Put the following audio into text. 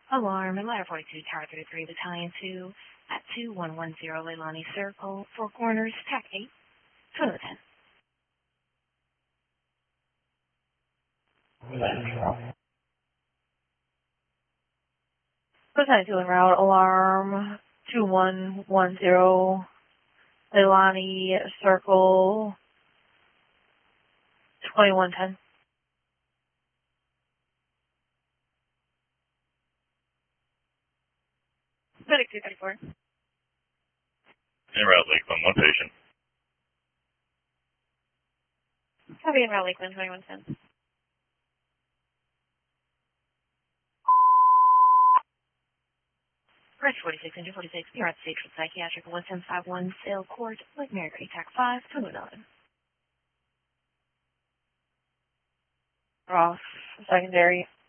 Alarm, Ladder 42, Tower 33, Battalion 2, at 2110 Leilani Circle, Four Corners, TAC 8, 2 10. Battalion 2 en route, alarm, 2110 Leilani Circle, 2110. Medic 234. En route Lakeland, one patient. Copy en route Lakeland, 2110. Bridge 46, Engine 46, you're at stage with Psychiatric 1751, Sale Court, Lake Mary Creek, TAC 5, 211. Off, secondary.